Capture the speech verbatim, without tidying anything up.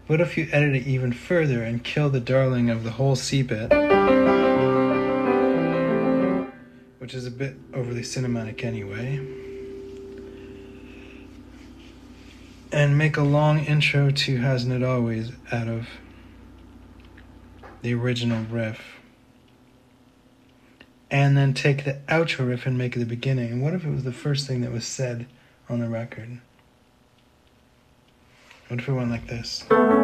What if you edit it even further and kill the darling of the whole C bit, which is a bit overly cinematic anyway, and make a long intro to Hasn't It Always out of the original riff, and then take the outro riff and make it the beginning? And what if it was the first thing that was said on the record? What if it went like this?